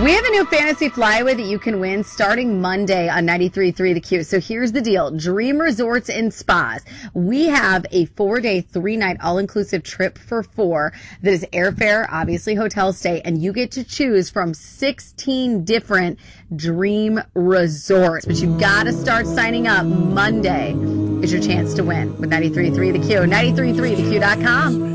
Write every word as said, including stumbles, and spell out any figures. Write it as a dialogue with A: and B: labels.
A: We have a new fantasy flyaway that you can win starting Monday on ninety-three point three The Q. So here's the deal. Dream Resorts and Spas. We have a four-day, three-night all-inclusive trip for four that is airfare, obviously hotel stay, and you get to choose from sixteen different dream resorts. But you've got to start signing up Monday. Is your chance to win with ninety-three point three The Q. ninety-three point three the q dot com.